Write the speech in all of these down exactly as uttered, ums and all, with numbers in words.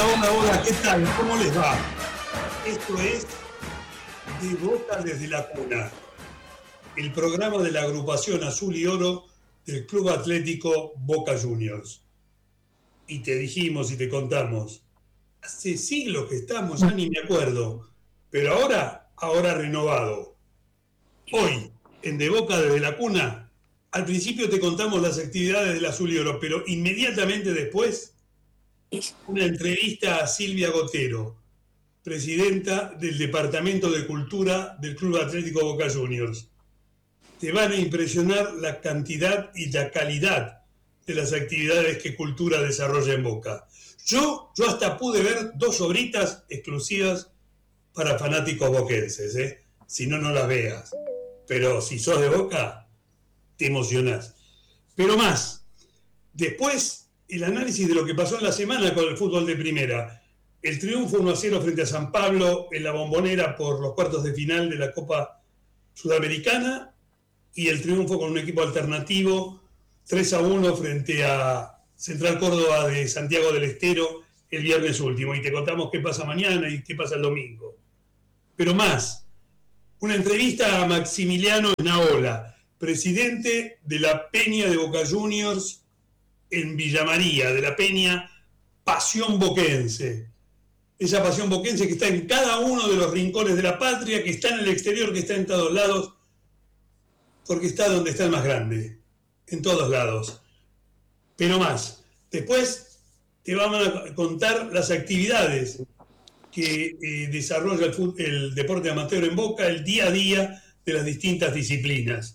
Hola, hola, hola, ¿qué tal? ¿Cómo les va? Esto es De Boca desde la Cuna, el programa de la agrupación Azul y Oro del Club Atlético Boca Juniors. Y te dijimos y te contamos, hace siglos que estamos, ya ni me acuerdo, pero ahora, ahora renovado. Hoy, en De Boca desde la Cuna, al principio te contamos las actividades del Azul y Oro, pero inmediatamente después, una entrevista a Silvia Gotero, presidenta del Departamento de Cultura del Club Atlético Boca Juniors. Te van a impresionar la cantidad y la calidad de las actividades que Cultura desarrolla en Boca. Yo, yo hasta pude ver dos obritas exclusivas para fanáticos boquenses, ¿eh? Si no, no las veas. Pero si sos de Boca, te emocionás. Pero más, después el análisis de lo que pasó en la semana con el fútbol de primera. El triunfo uno a cero frente a San Pablo en la Bombonera por los cuartos de final de la Copa Sudamericana y el triunfo con un equipo alternativo tres a uno frente a Central Córdoba de Santiago del Estero el viernes último. Y te contamos qué pasa mañana y qué pasa el domingo. Pero más, una entrevista a Maximiliano Naola, presidente de la Peña de Boca Juniors en Villa María, de la Peña Pasión Boquense. Esa pasión boquense que está en cada uno de los rincones de la patria, que está en el exterior, que está en todos lados, porque está donde está el más grande, en todos lados. Pero más, después te vamos a contar las actividades que eh, desarrolla el, fútbol, el deporte amateur en Boca, el día a día de las distintas disciplinas.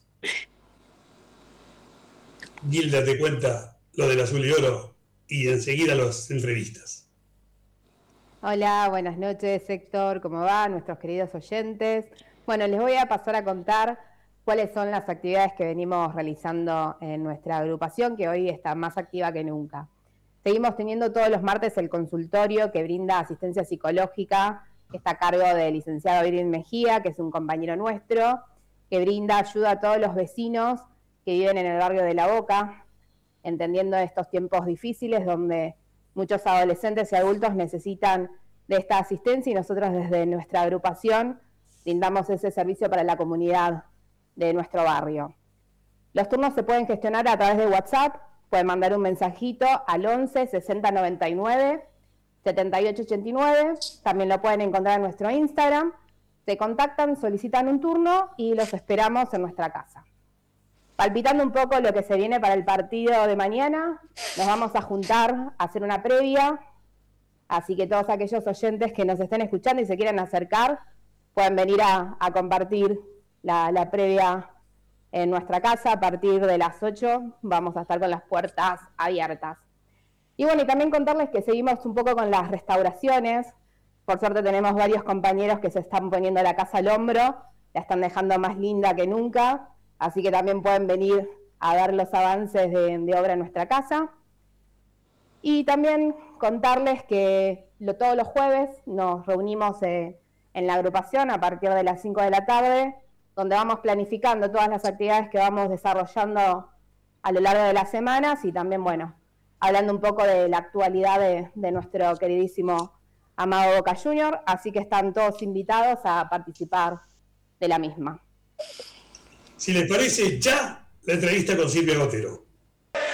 Gilda te cuenta lo del Azul y Oro y enseguida las entrevistas. Hola, buenas noches, Héctor, ¿cómo va? Nuestros queridos oyentes. Bueno, les voy a pasar a contar cuáles son las actividades que venimos realizando en nuestra agrupación, que hoy está más activa que nunca. Seguimos teniendo todos los martes el consultorio que brinda asistencia psicológica, que está a cargo del licenciado Irving Mejía, que es un compañero nuestro, que brinda ayuda a todos los vecinos que viven en el barrio de La Boca, entendiendo estos tiempos difíciles donde muchos adolescentes y adultos necesitan de esta asistencia y nosotros desde nuestra agrupación brindamos ese servicio para la comunidad de nuestro barrio. Los turnos se pueden gestionar a través de WhatsApp, pueden mandar un mensajito al once sesenta noventa y nueve setenta y ocho ochenta y nueve, también lo pueden encontrar en nuestro Instagram, se contactan, solicitan un turno y los esperamos en nuestra casa. Palpitando un poco lo que se viene para el partido de mañana, nos vamos a juntar a hacer una previa, así que todos aquellos oyentes que nos estén escuchando y se quieran acercar, pueden venir a, a compartir la, la previa en nuestra casa a partir de las ocho, vamos a estar con las puertas abiertas. Y bueno, y también contarles que seguimos un poco con las restauraciones, por suerte tenemos varios compañeros que se están poniendo la casa al hombro, la están dejando más linda que nunca, así que también pueden venir a ver los avances de, de obra en nuestra casa. Y también contarles que lo, todos los jueves nos reunimos eh, en la agrupación a partir de las cinco de la tarde, donde vamos planificando todas las actividades que vamos desarrollando a lo largo de las semanas y también, bueno, hablando un poco de la actualidad de, de nuestro queridísimo amado Boca Junior, así que están todos invitados a participar de la misma. Si les parece, ya la entrevista con Silvia Gotero.